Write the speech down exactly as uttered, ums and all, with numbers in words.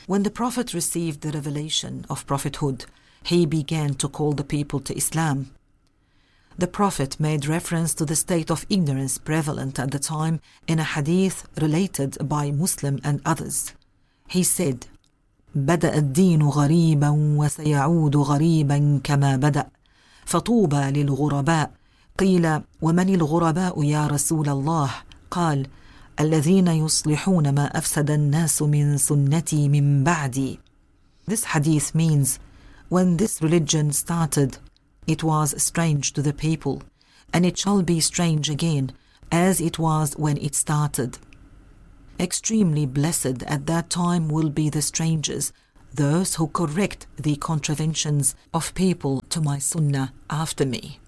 When the Prophet received the revelation of prophethood, he began to call the people to Islam. The Prophet made reference to the state of ignorance prevalent at the time in a hadith related by Muslim and others. He said, بدأ الدين غريبا وسيعود غريبا كما بدأ فطوبى للغرباء قيل ومن الغرباء يا رسول الله قال الذين يصلحون ما أفسد الناس من سنتي من بعدي. This hadith means, when this religion started, it was strange to the people, and it shall be strange again, as it was when it started. Extremely blessed at that time will be the strangers, those who correct the contraventions of people to my sunnah after me.